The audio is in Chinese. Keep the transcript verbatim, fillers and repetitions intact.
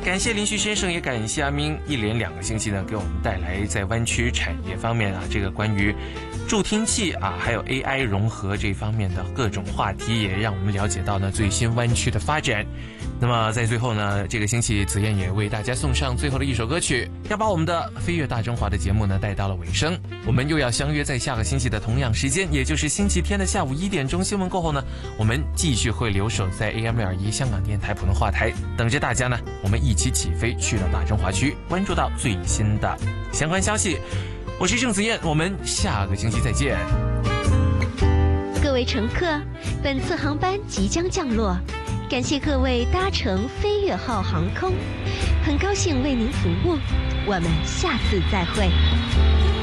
感谢林旭先生，也感谢阿明，一连两个星期呢，给我们带来在湾区产业方面啊，这个关于助听器啊，还有 A I 融合这方面的各种话题，也让我们了解到呢最新湾区的发展。那么在最后呢，这个星期子燕也为大家送上最后的一首歌曲，要把我们的飞跃大中华的节目呢带到了尾声。我们又要相约在下个星期的同样时间，也就是星期天的下午一点钟，新闻过后呢，我们继续会留守在 A M 六二一香港电台普通话台，等着大家呢，我们一起起飞去到大中华区，关注到最新的相关消息。我是郑子燕，我们下个星期再见。 各位乘客，本次航班即将降落，感谢各位搭乘飞跃号航空，很高兴为您服务，我们下次再会。